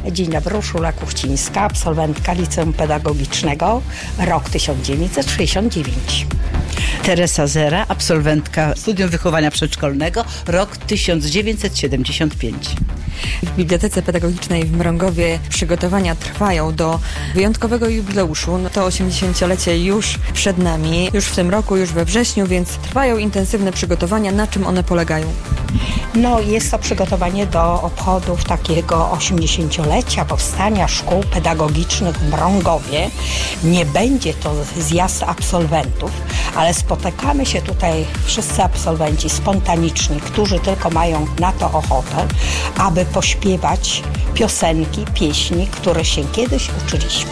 Dzień dobry, Urszula Kuchcińska, absolwentka Liceum Pedagogicznego, rok 1969. Teresa Zera, absolwentka Studium Wychowania Przedszkolnego, rok 1975. W Bibliotece Pedagogicznej w Mrągowie przygotowania trwają do wyjątkowego jubileuszu. To 80-lecie już przed nami, już w tym roku, już we wrześniu, więc trwają intensywne przygotowania. Na czym one polegają? Jest to przygotowanie do obchodów takiego 80-lecia powstania szkół pedagogicznych w Mrągowie. Nie będzie to zjazd absolwentów, ale spotykamy się tutaj wszyscy absolwenci spontaniczni, którzy tylko mają na to ochotę, aby pośpiewać piosenki, pieśni, które się kiedyś uczyliśmy.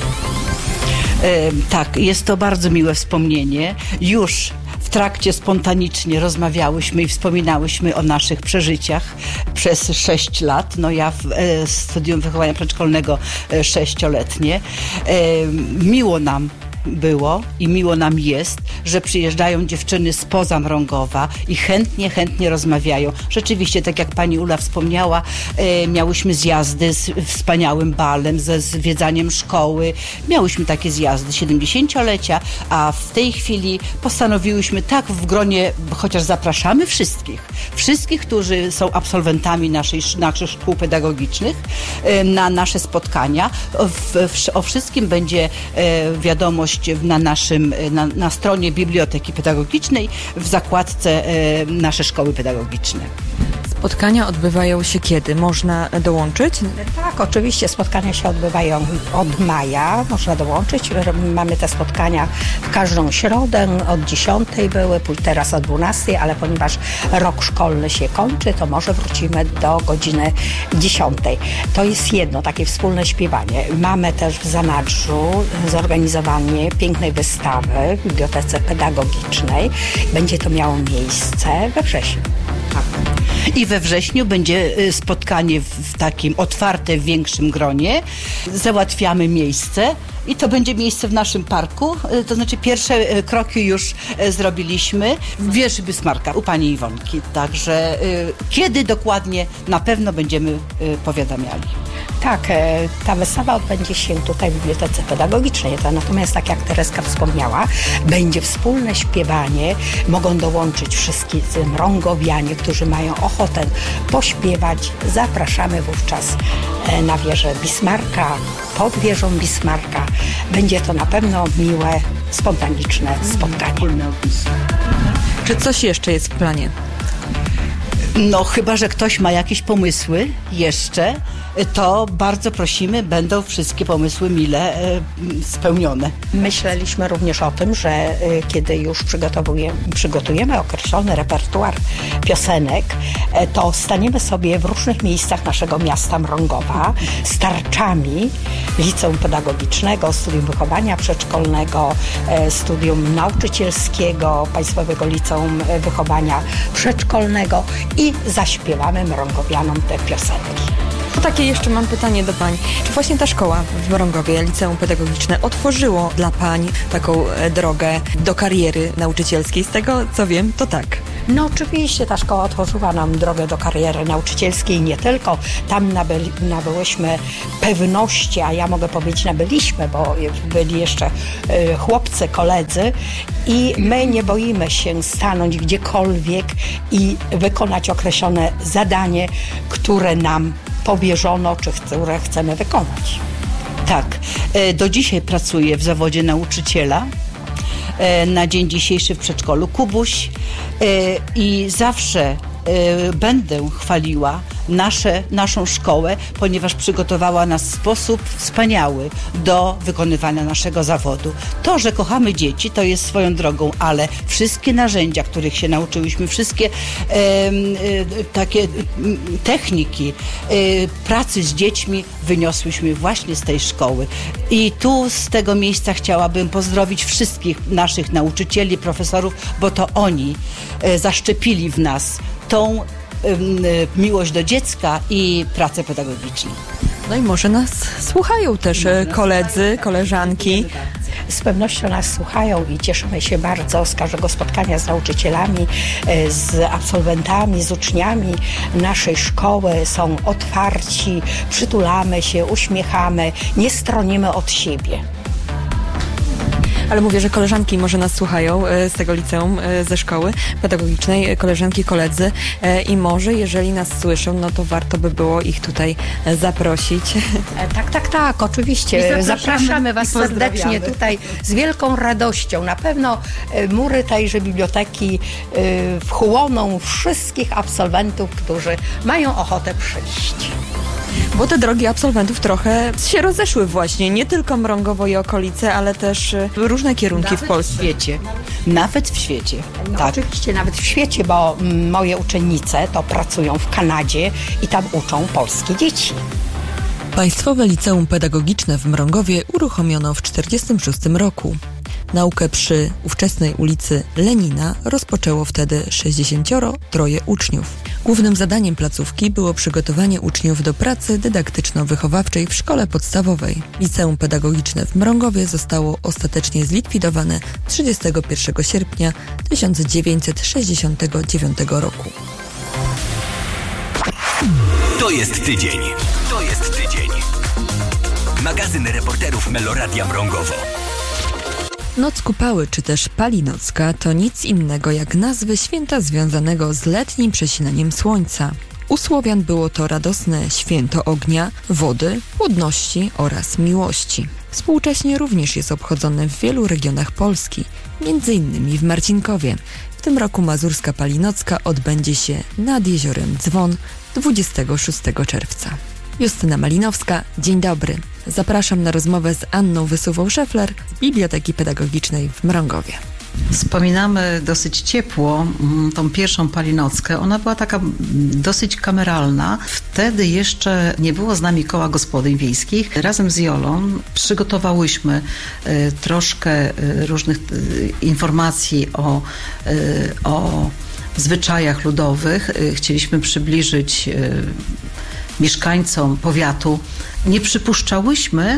Tak, jest to bardzo miłe wspomnienie. Już w trakcie spontanicznie rozmawiałyśmy i wspominałyśmy o naszych przeżyciach przez 6 lat. Ja w Studium Wychowania Przedszkolnego 6-letnie. Miło nam było i miło nam jest, że przyjeżdżają dziewczyny spoza Mrągowa i chętnie rozmawiają. Rzeczywiście, tak jak pani Ula wspomniała, miałyśmy zjazdy z wspaniałym balem, ze zwiedzaniem szkoły. Miałyśmy takie zjazdy 70-lecia, a w tej chwili postanowiłyśmy tak w gronie, chociaż zapraszamy wszystkich, którzy są absolwentami naszych szkół pedagogicznych, na nasze spotkania. O wszystkim będzie wiadomość na stronie Biblioteki Pedagogicznej w zakładce nasze szkoły pedagogiczne. Spotkania odbywają się kiedy? Można dołączyć? Tak, oczywiście spotkania się odbywają od maja. Można dołączyć. Mamy te spotkania w każdą środę. Od 10 były, teraz o 12, ale ponieważ rok szkolny się kończy, to może wrócimy do godziny 10. To jest jedno takie wspólne śpiewanie. Mamy też w zanadrzu zorganizowanie pięknej wystawy w Bibliotece Pedagogicznej. Będzie to miało miejsce we wrześniu. I we wrześniu będzie spotkanie w takim otwartym, większym gronie. Załatwiamy miejsce i to będzie miejsce w naszym parku. To znaczy pierwsze kroki już zrobiliśmy w wieży Bismarcka u pani Iwonki. Także kiedy dokładnie na pewno będziemy powiadamiali. Tak, ta wystawa odbędzie się tutaj w Bibliotece Pedagogicznej. Natomiast, tak jak Tereska wspomniała, będzie wspólne śpiewanie. Mogą dołączyć wszyscy mrągowianie, którzy mają ochotę pośpiewać. Zapraszamy wówczas na wieżę Bismarcka, pod wieżą Bismarcka. Będzie to na pewno miłe, spontaniczne spotkanie. Czy coś jeszcze jest w planie? Chyba że ktoś ma jakieś pomysły jeszcze, to bardzo prosimy, będą wszystkie pomysły mile spełnione. Myśleliśmy również o tym, że kiedy już przygotujemy określony repertuar piosenek, to staniemy sobie w różnych miejscach naszego miasta Mrągowa z tarczami Liceum Pedagogicznego, Studium Wychowania Przedszkolnego, Studium Nauczycielskiego, Państwowego Liceum Wychowania Przedszkolnego i zaśpiewamy mrągowianom te piosenki. Takie jeszcze mam pytanie do pań. Czy właśnie ta szkoła w Mrągowie, Liceum Pedagogiczne, otworzyło dla pań taką drogę do kariery nauczycielskiej? Z tego, co wiem, to tak. Oczywiście ta szkoła otworzyła nam drogę do kariery nauczycielskiej, nie tylko. Tam nabyłyśmy pewności, a ja mogę powiedzieć nabyliśmy, bo byli jeszcze chłopcy, koledzy i my nie boimy się stanąć gdziekolwiek i wykonać określone zadanie, które nam powierzono, czy które chcemy wykonać. Tak, do dzisiaj pracuję w zawodzie nauczyciela. Na dzień dzisiejszy w przedszkolu Kubuś i zawsze będę chwaliła naszą szkołę, ponieważ przygotowała nas w sposób wspaniały do wykonywania naszego zawodu. To, że kochamy dzieci, to jest swoją drogą, ale wszystkie narzędzia, których się nauczyłyśmy, wszystkie takie techniki pracy z dziećmi wyniosłyśmy właśnie z tej szkoły. I tu z tego miejsca chciałabym pozdrowić wszystkich naszych nauczycieli, profesorów, bo to oni zaszczepili w nas tą miłość do dziecka i pracę pedagogiczną. I może nas słuchają też koledzy, koleżanki. z pewnością nas słuchają i cieszymy się bardzo z każdego spotkania z nauczycielami, z absolwentami, z uczniami naszej szkoły. Są otwarci, przytulamy się, uśmiechamy, nie stronimy od siebie. Ale mówię, że koleżanki może nas słuchają z tego liceum, ze szkoły pedagogicznej, koleżanki, koledzy i może jeżeli nas słyszą, no to warto by było ich tutaj zaprosić. Tak, oczywiście. Zapraszamy Was serdecznie tutaj z wielką radością. Na pewno mury tejże biblioteki wchłoną wszystkich absolwentów, którzy mają ochotę przyjść. Bo te drogi absolwentów trochę się rozeszły właśnie, nie tylko Mrągowo i okolice, ale też różne kierunki w Polsce. Nawet w świecie. No, tak. Oczywiście nawet w świecie, bo moje uczennice to pracują w Kanadzie i tam uczą polskie dzieci. Państwowe Liceum Pedagogiczne w Mrągowie uruchomiono w 1946 roku. Naukę przy ówczesnej ulicy Lenina rozpoczęło wtedy 63 uczniów. Głównym zadaniem placówki było przygotowanie uczniów do pracy dydaktyczno-wychowawczej w szkole podstawowej. Liceum Pedagogiczne w Mrągowie zostało ostatecznie zlikwidowane 31 sierpnia 1969 roku. To jest tydzień. Magazyn reporterów Meloradia Mrągowo. Noc Kupały, czy też Palinocka, to nic innego jak nazwy święta związanego z letnim przesilaniem słońca. U Słowian było to radosne święto ognia, wody, płodności oraz miłości. Współcześnie również jest obchodzone w wielu regionach Polski, m.in. w Marcinkowie. W tym roku mazurska Palinocka odbędzie się nad jeziorem Dzwon 26 czerwca. Justyna Malinowska, dzień dobry. Zapraszam na rozmowę z Anną Wysuwą-Szefler z Biblioteki Pedagogicznej w Mrągowie. Wspominamy dosyć ciepło tą pierwszą Palinockę. Ona była taka dosyć kameralna. Wtedy jeszcze nie było z nami koła gospodyń wiejskich. Razem z Jolą przygotowałyśmy troszkę różnych informacji o zwyczajach ludowych. Chcieliśmy przybliżyć mieszkańcom powiatu. Nie przypuszczałyśmy,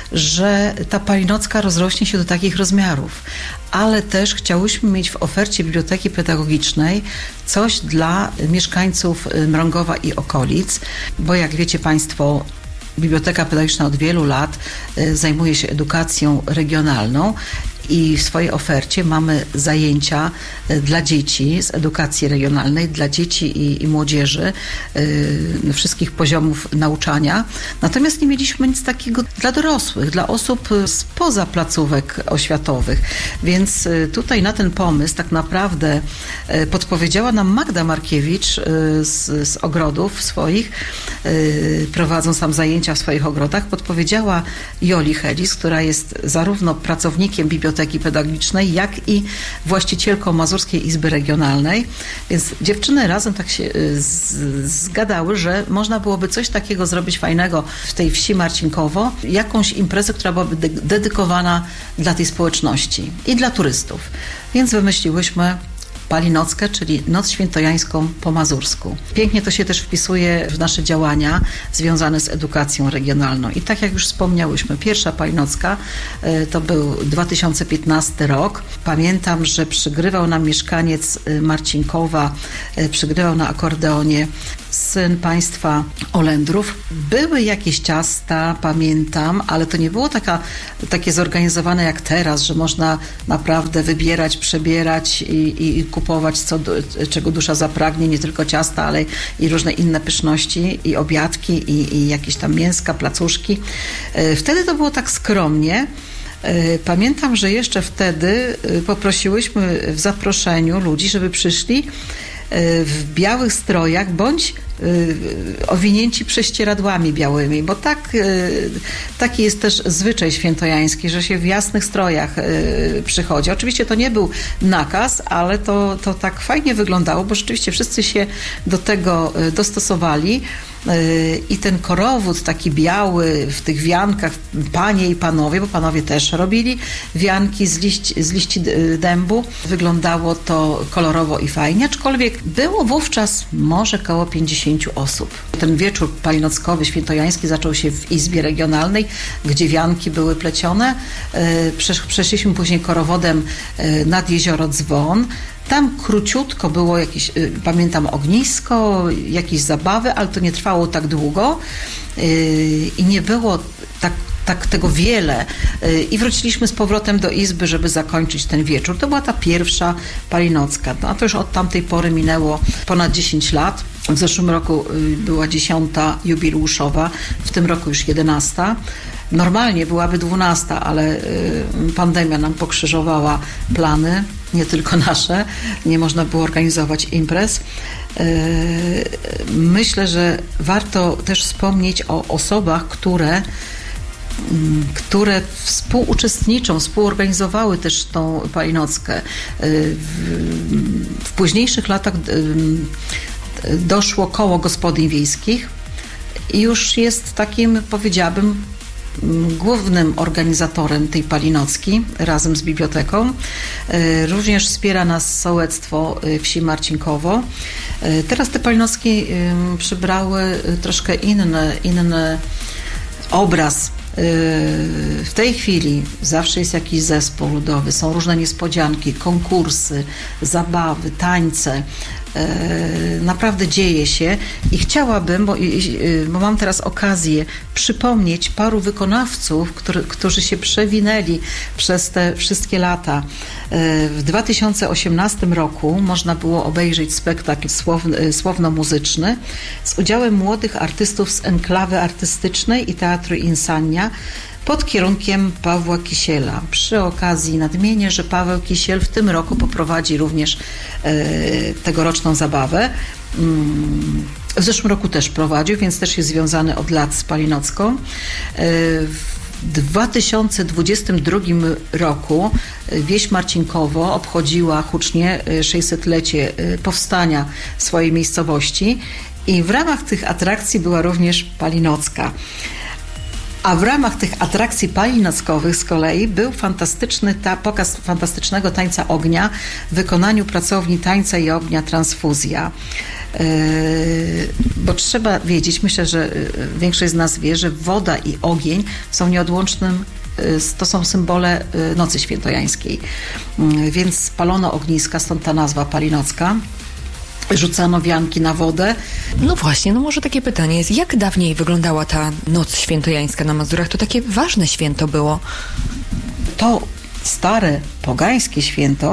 że ta Palinocka rozrośnie się do takich rozmiarów, ale też chciałyśmy mieć w ofercie Biblioteki Pedagogicznej coś dla mieszkańców Mrągowa i okolic, bo jak wiecie Państwo, Biblioteka Pedagogiczna od wielu lat zajmuje się edukacją regionalną i w swojej ofercie mamy zajęcia dla dzieci z edukacji regionalnej, dla dzieci i młodzieży wszystkich poziomów nauczania. Natomiast nie mieliśmy nic takiego dla dorosłych, dla osób spoza placówek oświatowych. Więc tutaj na ten pomysł tak naprawdę podpowiedziała nam Magda Markiewicz z ogrodów swoich, prowadząc tam zajęcia w swoich ogrodach, podpowiedziała Joli Helis, która jest zarówno pracownikiem Biblioteki Pedagogicznej, jak i właścicielką Mazurskiej Izby Regionalnej. Więc dziewczyny razem tak się zgadały, że można byłoby coś takiego zrobić fajnego w tej wsi Marcinkowo, jakąś imprezę, która byłaby dedykowana dla tej społeczności i dla turystów. Więc wymyśliłyśmy Palinockę, czyli Noc Świętojańską po mazursku. Pięknie to się też wpisuje w nasze działania związane z edukacją regionalną. I tak jak już wspomniałyśmy, pierwsza Palinocka to był 2015 rok. Pamiętam, że przygrywał nam mieszkaniec Marcinkowa, przygrywał na akordeonie syn państwa Olendrów. Były jakieś ciasta, pamiętam, ale to nie było takie zorganizowane jak teraz, że można naprawdę wybierać, przebierać i kupować, czego dusza zapragnie, nie tylko ciasta, ale i różne inne pyszności i obiadki i jakieś tam mięska, placuszki. Wtedy to było tak skromnie. Pamiętam, że jeszcze poprosiłyśmy w zaproszeniu ludzi, żeby przyszli w białych strojach bądź owinięci prześcieradłami białymi, bo taki jest też zwyczaj świętojański, że się w jasnych strojach przychodzi. Oczywiście to nie był nakaz, ale to tak fajnie wyglądało, bo rzeczywiście wszyscy się do tego dostosowali. I ten korowód taki biały w tych wiankach, panie i panowie, bo panowie też robili wianki z liści dębu. Wyglądało to kolorowo i fajnie, aczkolwiek było wówczas może koło 50 10 osób. Ten wieczór palinockowy, świętojański zaczął się w Izbie Regionalnej, gdzie wianki były plecione. Przeszliśmy później korowodem nad jezioro Dzwon. Tam króciutko było jakieś, pamiętam, ognisko, jakieś zabawy, ale to nie trwało tak długo i nie było tak tego wiele. I wróciliśmy z powrotem do izby, żeby zakończyć ten wieczór. To była ta pierwsza palinocka. No, a to już od tamtej pory minęło ponad 10 lat. W zeszłym roku była 10. jubileuszowa, w tym roku już 11. Normalnie byłaby 12, ale pandemia nam pokrzyżowała plany, nie tylko nasze. Nie można było organizować imprez. Myślę, że warto też wspomnieć o osobach, które współuczestniczą, współorganizowały też tą palinockę. W późniejszych latach doszło koło gospodyń wiejskich i już jest takim, powiedziałabym, głównym organizatorem tej palinocki razem z biblioteką. Również wspiera nas sołectwo wsi Marcinkowo. Teraz te palinocki przybrały troszkę inny obraz. W tej chwili zawsze jest jakiś zespół ludowy, są różne niespodzianki, konkursy, zabawy, tańce. Naprawdę dzieje się i chciałabym, bo mam teraz okazję przypomnieć paru wykonawców, którzy się przewinęli przez te wszystkie lata. W 2018 roku można było obejrzeć spektakl słowno-muzyczny z udziałem młodych artystów z Enklawy Artystycznej i Teatru Insania pod kierunkiem Pawła Kisiela. Przy okazji nadmienię, że Paweł Kisiel w tym roku poprowadzi również tegoroczną zabawę. W zeszłym roku też prowadził, więc też jest związany od lat z palinocką. W 2022 roku wieś Marcinkowo obchodziła hucznie 600-lecie powstania swojej miejscowości i w ramach tych atrakcji była również palinocka. A w ramach tych atrakcji palinockowych z kolei był fantastyczny pokaz fantastycznego tańca ognia w wykonaniu pracowni tańca i ognia Transfuzja. Bo trzeba wiedzieć, myślę, że większość z nas wie, że woda i ogień są nieodłącznym, to są symbole Nocy Świętojańskiej. Więc spalono ogniska, stąd ta nazwa palinocka. Rzucano wianki na wodę. No właśnie, no może takie pytanie jest, jak dawniej wyglądała ta Noc Świętojańska na Mazurach? To takie ważne święto było. To stare, pogańskie święto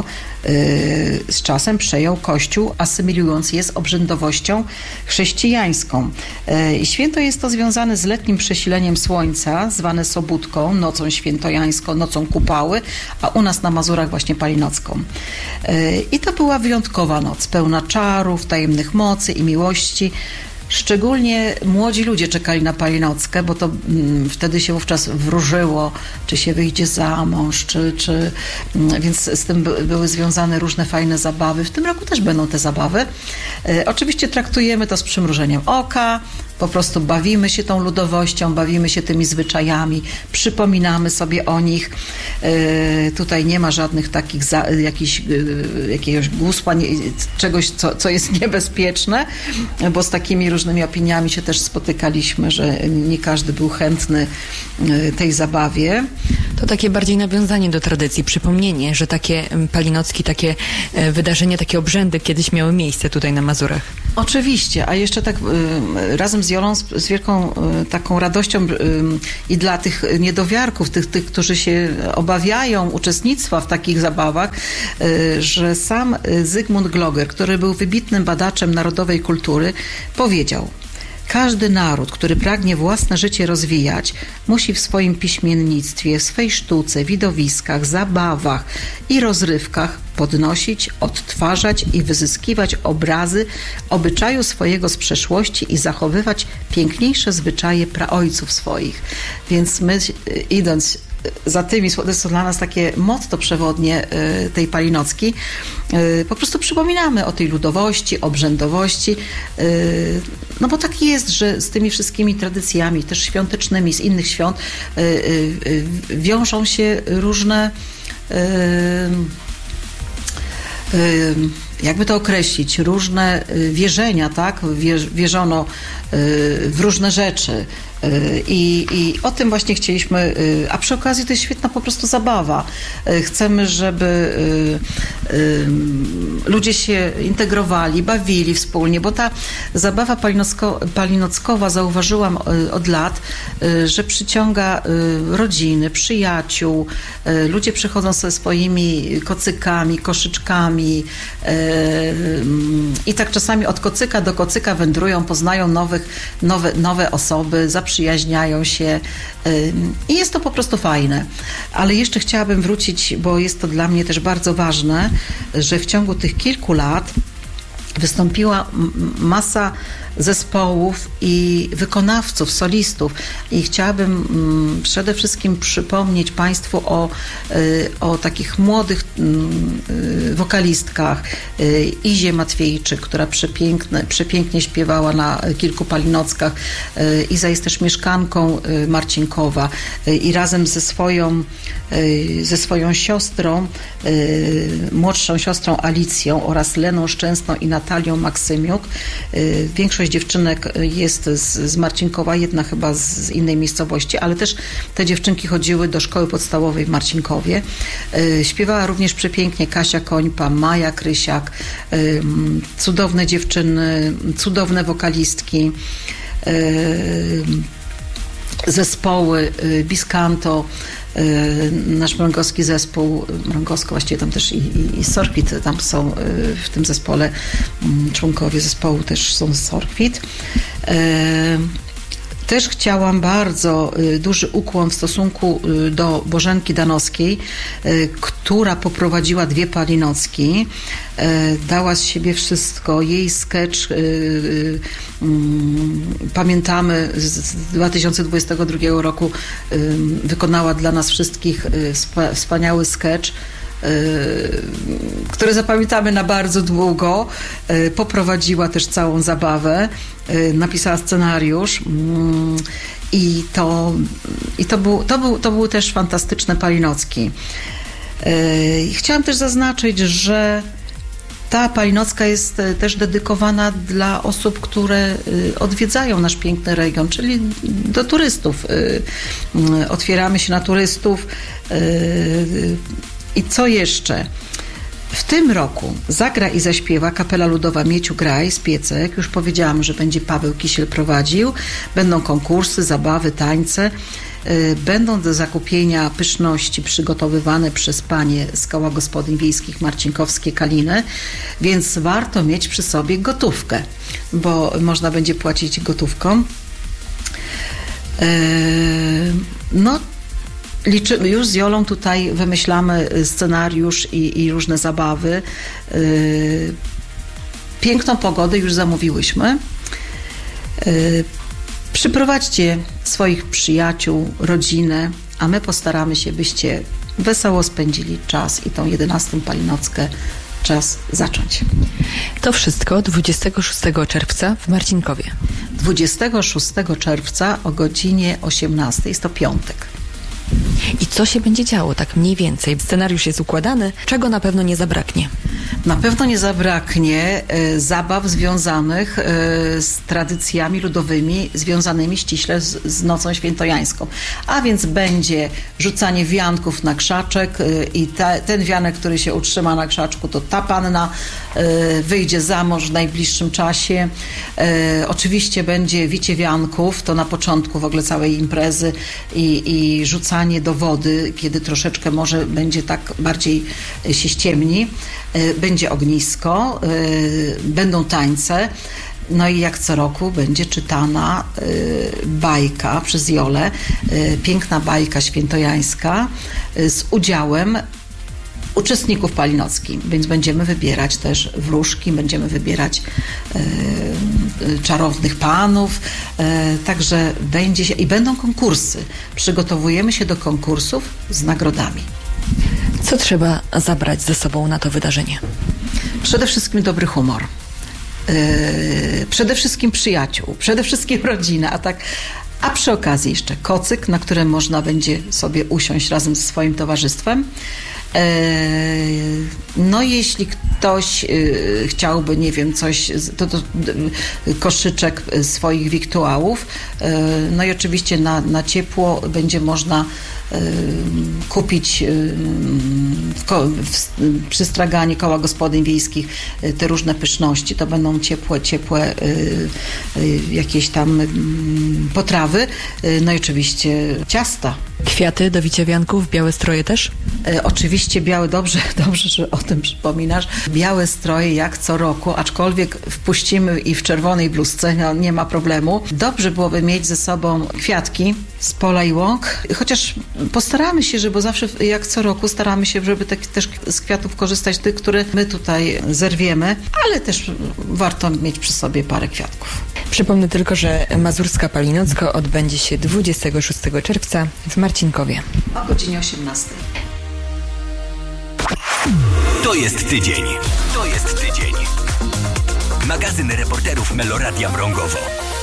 z czasem przejął Kościół, asymilując je z obrzędowością chrześcijańską. I święto jest to związane z letnim przesileniem słońca, zwane sobótką, nocą świętojańską, nocą kupały, a u nas na Mazurach właśnie palinocką. I to była wyjątkowa noc, pełna czarów, tajemnych mocy i miłości. Szczególnie młodzi ludzie czekali na palinockę, bo to wtedy się wówczas wróżyło, czy się wyjdzie za mąż, więc z tym były związane różne fajne zabawy. W tym roku też będą te zabawy. Oczywiście traktujemy to z przymrużeniem oka, po prostu bawimy się tą ludowością, bawimy się tymi zwyczajami, przypominamy sobie o nich. Tutaj nie ma żadnych takich jakiegoś gusła, czegoś, co jest niebezpieczne, bo z takimi różnymi opiniami się też spotykaliśmy, że nie każdy był chętny tej zabawie. To takie bardziej nawiązanie do tradycji, przypomnienie, że takie palinocki, takie wydarzenia, takie obrzędy kiedyś miały miejsce tutaj na Mazurach. Oczywiście, a jeszcze tak razem z Jolą z wielką taką radością i dla tych niedowiarków, tych, którzy się obawiają uczestnictwa w takich zabawach, że sam Zygmunt Gloger, który był wybitnym badaczem narodowej kultury, powiedział: każdy naród, który pragnie własne życie rozwijać, musi w swoim piśmiennictwie, w swej sztuce, widowiskach, zabawach i rozrywkach podnosić, odtwarzać i wyzyskiwać obrazy obyczaju swojego z przeszłości i zachowywać piękniejsze zwyczaje praojców swoich. Więc my, idąc za tymi, to jest dla nas takie motto przewodnie tej palinocki, po prostu przypominamy o tej ludowości, obrzędowości, no bo tak jest, że z tymi wszystkimi tradycjami, też świątecznymi, z innych świąt, wiążą się różne jakby to określić, różne wierzenia, tak? Wierzono w różne rzeczy. I o tym właśnie chcieliśmy, a przy okazji to jest świetna po prostu zabawa. Chcemy, żeby ludzie się integrowali, bawili wspólnie, bo ta zabawa palinockowa, zauważyłam od lat, że przyciąga rodziny, przyjaciół, ludzie przychodzą ze swoimi kocykami, koszyczkami i tak czasami od kocyka do kocyka wędrują, poznają nowe osoby, zaprzyjaźniają się i jest to po prostu fajne. Ale jeszcze chciałabym wrócić, bo jest to dla mnie też bardzo ważne, że w ciągu tych kilku lat wystąpiła masa zespołów i wykonawców, solistów i chciałabym przede wszystkim przypomnieć Państwu o takich młodych wokalistkach. Izie Matwiejczyk, która przepięknie śpiewała na kilku palinockach. Iza jest też mieszkanką Marcinkowa i razem ze swoją siostrą, młodszą siostrą Alicją oraz Leną Szczęsną i Natalią Maksymiuk. Większość dziewczynek jest z Marcinkowa, jedna chyba z innej miejscowości, ale też te dziewczynki chodziły do szkoły podstawowej w Marcinkowie. Śpiewała również przepięknie Kasia Końpa, Maja Krysiak, cudowne dziewczyny, cudowne wokalistki, zespoły Biscanto, nasz mrągowski zespół, mrągowsko właściwie tam też i Sorkwit tam są w tym zespole, członkowie zespołu też są z Sorkwit. Też chciałam bardzo duży ukłon w stosunku do Bożenki Danowskiej, która poprowadziła 2 palinocki, dała z siebie wszystko. Jej sketch, pamiętamy, z 2022 roku wykonała dla nas wszystkich wspaniały sketch, które zapamiętamy na bardzo długo. Poprowadziła też całą zabawę, napisała scenariusz i to były też fantastyczne palinocki. Chciałam też zaznaczyć, że ta palinocka jest też dedykowana dla osób, które odwiedzają nasz piękny region, czyli do turystów. Otwieramy się na turystów. I co jeszcze? W tym roku zagra i zaśpiewa Kapela Ludowa Mieciu Graj z Piecek. Już powiedziałam, że będzie Paweł Kisiel prowadził. Będą konkursy, zabawy, tańce. Będą do zakupienia pyszności przygotowywane przez panie z Koła Gospodyń Wiejskich Marcinkowskie Kaliny, więc warto mieć przy sobie gotówkę, bo można będzie płacić gotówką. Liczymy, już z Jolą tutaj wymyślamy scenariusz i różne zabawy. Piękną pogodę już zamówiłyśmy. Przyprowadźcie swoich przyjaciół, rodzinę, a my postaramy się, byście wesoło spędzili czas i tą 11. palinockę czas zacząć. To wszystko 26 czerwca w Marcinkowie. 26 czerwca o godzinie 18, jest to piątek. I co się będzie działo, tak mniej więcej? Scenariusz jest układany, czego na pewno nie zabraknie? Na pewno nie zabraknie zabaw związanych z tradycjami ludowymi, związanymi ściśle z Nocą Świętojańską. A więc będzie rzucanie wianków na krzaczek i ten wianek, który się utrzyma na krzaczku, to ta panna wyjdzie za mąż w najbliższym czasie. Oczywiście będzie wicie wianków, to na początku w ogóle całej imprezy i rzucanie do wody, kiedy troszeczkę może będzie tak bardziej się ściemni. Będzie ognisko, będą tańce, no i jak co roku będzie czytana bajka przez Jolę, piękna bajka świętojańska z udziałem uczestników palinocki, więc będziemy wybierać też wróżki, będziemy wybierać czarownych panów, także będzie się, i będą konkursy. Przygotowujemy się do konkursów z nagrodami. Co trzeba zabrać ze sobą na to wydarzenie? Przede wszystkim dobry humor. Przede wszystkim przyjaciół, przede wszystkim rodzinę, a przy okazji jeszcze kocyk, na którym można będzie sobie usiąść razem ze swoim towarzystwem. No jeśli ktoś chciałby, nie wiem, coś, to koszyczek swoich wiktuałów, no i oczywiście na ciepło będzie można kupić przy straganie koła gospodyń wiejskich te różne pyszności. To będą ciepłe jakieś tam potrawy, no i oczywiście ciasta. Kwiaty do wicia wianków, białe stroje też? Oczywiście białe, dobrze, że o tym przypominasz. Białe stroje jak co roku, aczkolwiek wpuścimy i w czerwonej bluzce, no, nie ma problemu. Dobrze byłoby mieć ze sobą kwiatki z pola i łąk, chociaż postaramy się, bo zawsze jak co roku staramy się, żeby też z kwiatów korzystać tych, które my tutaj zerwiemy, ale też warto mieć przy sobie parę kwiatków. Przypomnę tylko, że Mazurska Palinocka odbędzie się 26 czerwca w Marcinkowie. O godzinie 18. To jest tydzień. To jest tydzień. Magazyn reporterów Meloradia Mrągowo.